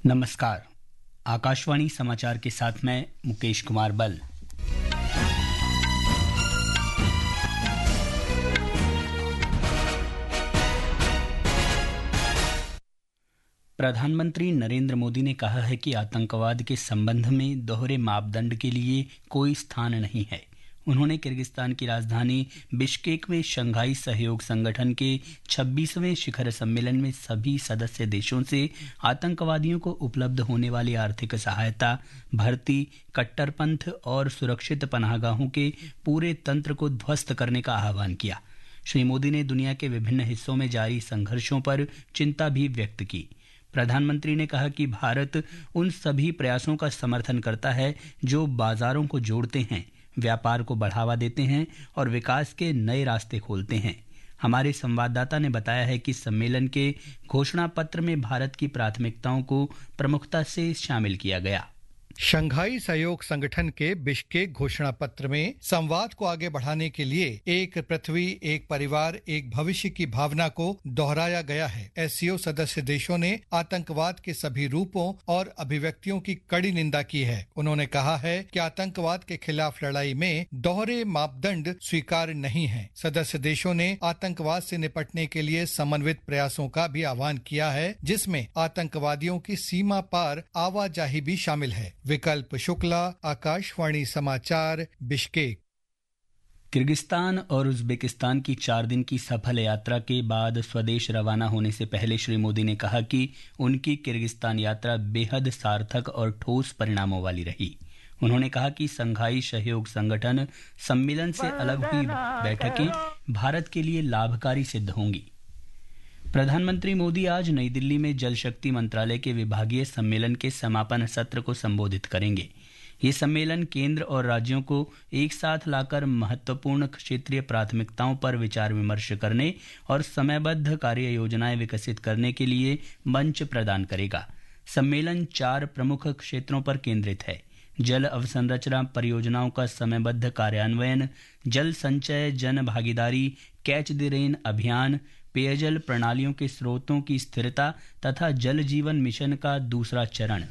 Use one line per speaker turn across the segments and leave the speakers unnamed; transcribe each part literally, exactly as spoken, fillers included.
नमस्कार। आकाशवाणी समाचार के साथ मैं मुकेश कुमार बल। प्रधानमंत्री नरेंद्र मोदी ने कहा है कि आतंकवाद के संबंध में दोहरे मापदंड के लिए कोई स्थान नहीं है। उन्होंने किर्गिस्तान की राजधानी बिश्केक में शंघाई सहयोग संगठन के छब्बीसवें शिखर सम्मेलन में सभी सदस्य देशों से आतंकवादियों को उपलब्ध होने वाली आर्थिक सहायता, भर्ती, कट्टरपंथ और सुरक्षित पनाहगाहों के पूरे तंत्र को ध्वस्त करने का आह्वान किया। श्री मोदी ने दुनिया के विभिन्न हिस्सों में जारी संघर्षों पर चिंता भी व्यक्त की। प्रधानमंत्री ने कहा कि भारत उन सभी प्रयासों का समर्थन करता है जो बाजारों को जोड़ते हैं, व्यापार को बढ़ावा देते हैं और विकास के नए रास्ते खोलते हैं। हमारे संवाददाता ने बताया है कि सम्मेलन के घोषणा पत्र में भारत की प्राथमिकताओं को प्रमुखता से शामिल किया गया।
शंघाई सहयोग संगठन के बिश्केक घोषणा पत्र में संवाद को आगे बढ़ाने के लिए एक पृथ्वी, एक परिवार, एक भविष्य की भावना को दोहराया गया है। एससीओ सदस्य देशों ने आतंकवाद के सभी रूपों और अभिव्यक्तियों की कड़ी निंदा की है। उन्होंने कहा है कि आतंकवाद के खिलाफ लड़ाई में दोहरे मापदंड स्वीकार्य नहीं है। सदस्य देशों ने आतंकवाद से निपटने के लिए समन्वित प्रयासों का भी आह्वान किया है, जिसमें आतंकवादियों की सीमा पार आवाजाही भी शामिल है। विकल्प शुक्ला, आकाशवाणी समाचार, बिश्केक।
किर्गिस्तान और उज्बेकिस्तान की चार दिन की सफल यात्रा के बाद स्वदेश रवाना होने से पहले श्री मोदी ने कहा कि उनकी किर्गिस्तान यात्रा बेहद सार्थक और ठोस परिणामों वाली रही। उन्होंने कहा कि शंघाई सहयोग संगठन सम्मेलन से अलग हुई बैठकें भारत के लिए लाभकारी सिद्ध होंगी। प्रधानमंत्री मोदी आज नई दिल्ली में जल शक्ति मंत्रालय के विभागीय सम्मेलन के समापन सत्र को संबोधित करेंगे। ये सम्मेलन केंद्र और राज्यों को एक साथ लाकर महत्वपूर्ण क्षेत्रीय प्राथमिकताओं पर विचार विमर्श करने और समयबद्ध कार्य योजनाएं विकसित करने के लिए मंच प्रदान करेगा। सम्मेलन चार प्रमुख क्षेत्रों पर केंद्रित है: जल अवसंरचना परियोजनाओं का समयबद्ध कार्यान्वयन, जल संचय जन भागीदारी, कैच द रेन अभियान, पेयजल प्रणालियों के स्रोतों की स्थिरता तथा जल जीवन मिशन का दूसरा चरण।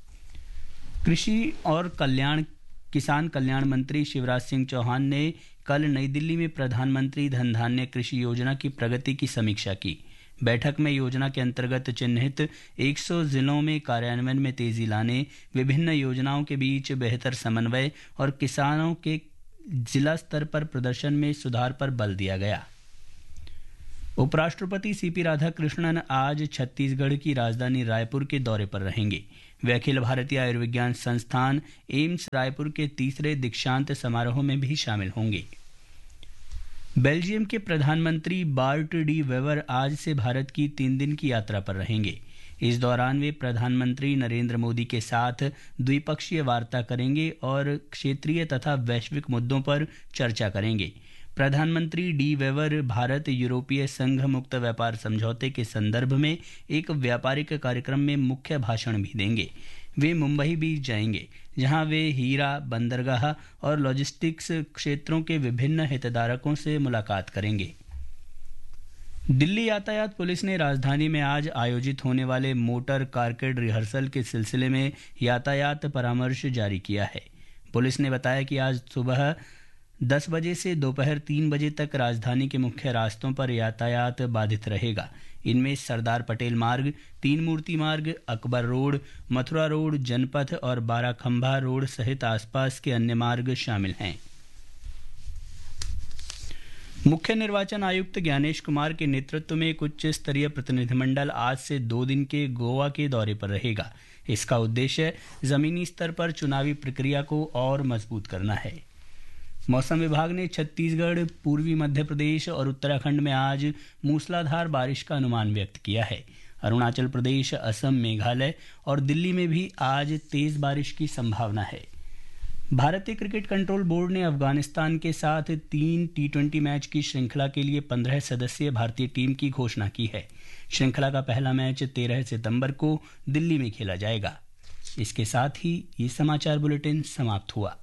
कृषि और कल्याण किसान कल्याण मंत्री शिवराज सिंह चौहान ने कल नई दिल्ली में प्रधानमंत्री धन धान्य कृषि योजना की प्रगति की समीक्षा की। बैठक में योजना के अंतर्गत चिन्हित सौ जिलों में कार्यान्वयन में तेजी लाने, विभिन्न योजनाओं के बीच बेहतर समन्वय और किसानों के जिला स्तर पर प्रदर्शन में सुधार पर बल दिया गया। उपराष्ट्रपति सीपी राधाकृष्णन आज छत्तीसगढ़ की राजधानी रायपुर के दौरे पर रहेंगे। वे अखिल भारतीय आयुर्विज्ञान संस्थान एम्स रायपुर के तीसरे दीक्षांत समारोह में भी शामिल होंगे। बेल्जियम के प्रधानमंत्री बार्ट डी वेवर आज से भारत की तीन दिन की यात्रा पर रहेंगे। इस दौरान वे प्रधानमंत्री नरेंद्र मोदी के साथ द्विपक्षीय वार्ता करेंगे और क्षेत्रीय तथा वैश्विक मुद्दों पर चर्चा करेंगे। प्रधानमंत्री डी वेवर भारत यूरोपीय संघ मुक्त व्यापार समझौते के संदर्भ में एक व्यापारिक कार्यक्रम में मुख्य भाषण भी देंगे। वे मुंबई भी जाएंगे, जहां वे हीरा, बंदरगाह और लॉजिस्टिक्स क्षेत्रों के विभिन्न हितधारकों से मुलाकात करेंगे। दिल्ली यातायात पुलिस ने राजधानी में आज आयोजित होने वाले मोटर कारकेड रिहर्सल के सिलसिले में यातायात परामर्श जारी किया है। पुलिस ने बताया कि आज सुबह दस बजे से दोपहर तीन बजे तक राजधानी के मुख्य रास्तों पर यातायात बाधित रहेगा। इनमें सरदार पटेल मार्ग, तीन मूर्ति मार्ग, अकबर रोड, मथुरा रोड, जनपथ और बाराखंभा रोड सहित आसपास के अन्य मार्ग शामिल हैं। मुख्य निर्वाचन आयुक्त ज्ञानेश कुमार के नेतृत्व में एक उच्च स्तरीय प्रतिनिधिमंडल आज से दो दिन के गोवा के दौरे पर रहेगा। इसका उद्देश्य जमीनी स्तर पर चुनावी प्रक्रिया को और मजबूत करना है। मौसम विभाग ने छत्तीसगढ़, पूर्वी मध्य प्रदेश और उत्तराखंड में आज मूसलाधार बारिश का अनुमान व्यक्त किया है। अरुणाचल प्रदेश, असम, मेघालय और दिल्ली में भी आज तेज बारिश की संभावना है। भारतीय क्रिकेट कंट्रोल बोर्ड ने अफगानिस्तान के साथ तीन टी ट्वेंटी मैच की श्रृंखला के लिए पंद्रह सदस्यीय भारतीय टीम की घोषणा की है। श्रृंखला का पहला मैच तेरह सितंबर को दिल्ली में खेला जाएगा। इसके साथ ही ये समाचार बुलेटिन समाप्त हुआ।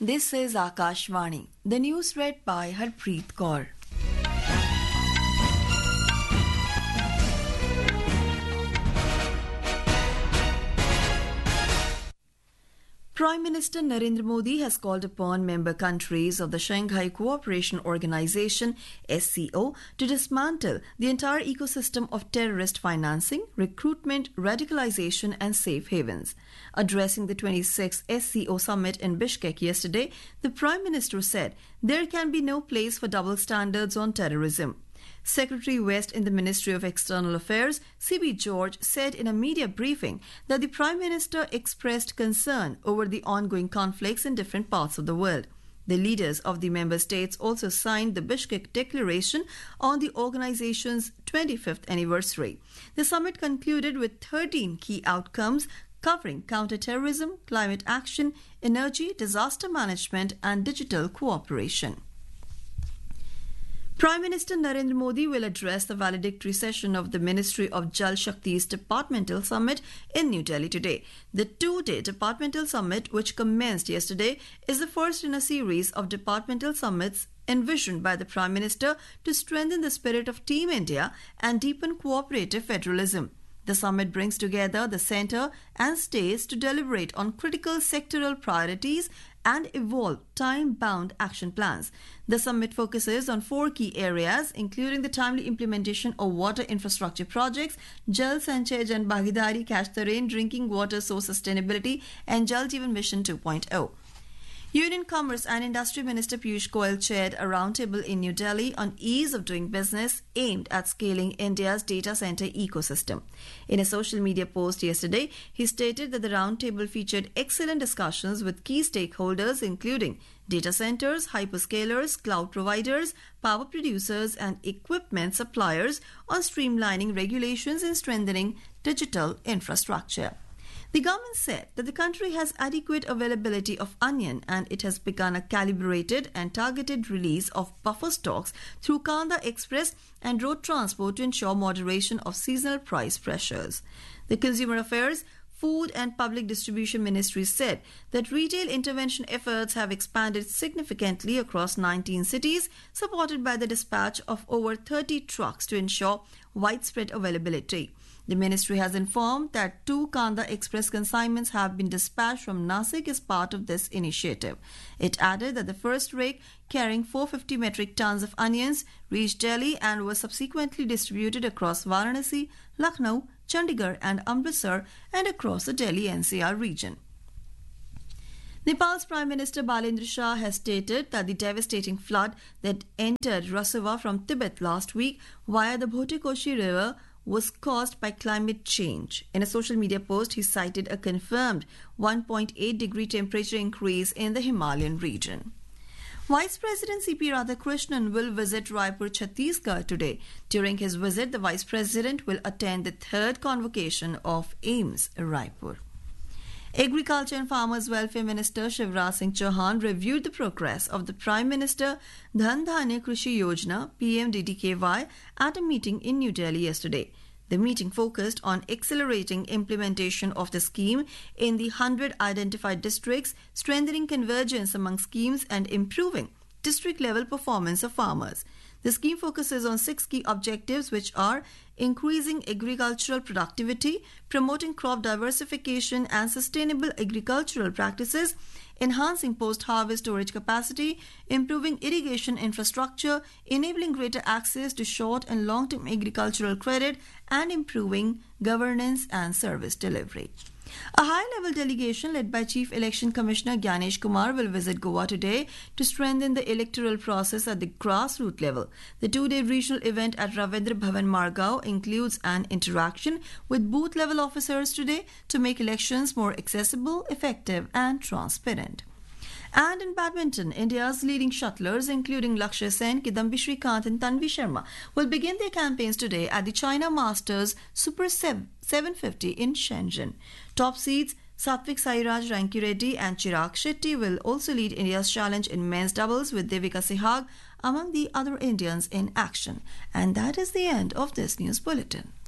This is Akashvani. The news read by Harpreet Kaur. Prime Minister Narendra Modi has called upon member countries of the Shanghai Cooperation Organization S C O to dismantle the entire ecosystem of terrorist financing, recruitment, radicalization and safe havens. Addressing the twenty-sixth S C O summit in Bishkek yesterday, the Prime Minister said there can be no place for double standards on terrorism. Secretary West in the Ministry of External Affairs, C B George, said in a media briefing that the Prime Minister expressed concern over the ongoing conflicts in different parts of the world. The leaders of the member states also signed the Bishkek Declaration on the organization's twenty-fifth anniversary. The summit concluded with thirteen key outcomes covering counter-terrorism, climate action, energy, disaster management and digital cooperation. Prime Minister Narendra Modi will address the valedictory session of the Ministry of Jal Shakti's Departmental Summit in New Delhi today. The two-day Departmental Summit, which commenced yesterday, is the first in a series of departmental summits envisioned by the Prime Minister to strengthen the spirit of Team India and deepen cooperative federalism. The summit brings together the centre and states to deliberate on critical sectoral priorities and evolve time-bound action plans. The summit focuses on four key areas, including the timely implementation of water infrastructure projects, Jal Sanchay Jan Bhagidari, Catch the Rain, Drinking Water Source Sustainability, and Jal Jeevan Mission two point oh. Union Commerce and Industry Minister Piyush Goyal chaired a roundtable in New Delhi on ease of doing business aimed at scaling India's data center ecosystem. In a social media post yesterday, he stated that the roundtable featured excellent discussions with key stakeholders including data centers, hyperscalers, cloud providers, power producers and equipment suppliers on streamlining regulations and strengthening digital infrastructure. The government said that the country has adequate availability of onion and it has begun a calibrated and targeted release of buffer stocks through Kanda Express and road transport to ensure moderation of seasonal price pressures. The Consumer Affairs, Food and Public Distribution Ministry said that retail intervention efforts have expanded significantly across nineteen cities, supported by the dispatch of over thirty trucks to ensure widespread availability. The ministry has informed that two Kanda Express consignments have been dispatched from Nasik as part of this initiative. It added that the first rake, carrying four hundred fifty metric tons of onions, reached Delhi and was subsequently distributed across Varanasi, Lucknow, Chandigarh and Amritsar and across the Delhi N C R region. Nepal's Prime Minister Balendra Shah has stated that the devastating flood that entered Rasova from Tibet last week via the Bhotekoshi River was caused by climate change. In a social media post, he cited a confirmed one point eight degree temperature increase in the Himalayan region. Vice President C P Radhakrishnan will visit Raipur, Chhattisgarh today. During his visit, the Vice President will attend the third convocation of AIMS Raipur. Agriculture and Farmers Welfare Minister Shivraj Singh Chauhan reviewed the progress of the Prime Minister Dhan Dhanya Krishi Yojana P M D D K Y at a meeting in New Delhi yesterday. The meeting focused on accelerating implementation of the scheme in the one hundred identified districts, strengthening convergence among schemes and improving district-level performance of farmers. The scheme focuses on six key objectives, which are increasing agricultural productivity, promoting crop diversification and sustainable agricultural practices, enhancing post-harvest storage capacity, improving irrigation infrastructure, enabling greater access to short and long-term agricultural credit, and improving governance and service delivery. A high-level delegation led by Chief Election Commissioner Gyanesh Kumar will visit Goa today to strengthen the electoral process at the grassroots level. The two-day regional event at Ravindra Bhavan Margao includes an interaction with booth-level officers today to make elections more accessible, effective and transparent. And in badminton, India's leading shuttlers, including Lakshya Sen, Kidambi Srikanth and Tanvi Sharma, will begin their campaigns today at the China Masters Super seven fifty in Shenzhen. Top seeds Satvik Sairaj Rankireddy and Chirag Shetty will also lead India's challenge in men's doubles with Devika Sehag among the other Indians in action. And that is the end of this news bulletin.